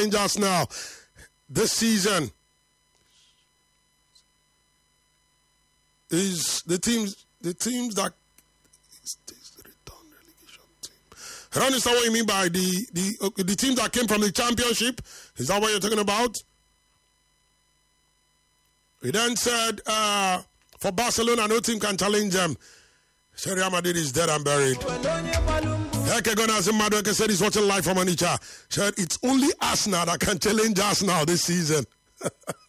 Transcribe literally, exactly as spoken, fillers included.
challenge us now this season is the teams the teams that I don't understand what you mean by the the the teams that came from the championship. Is that what you're talking about? He then said, uh, for Barcelona, no team can challenge them. Said Real Madrid is dead and buried. Heke Gonas Madueke said he's watching live from Onitsha. Said it's only Arsenal that can challenge us now this season.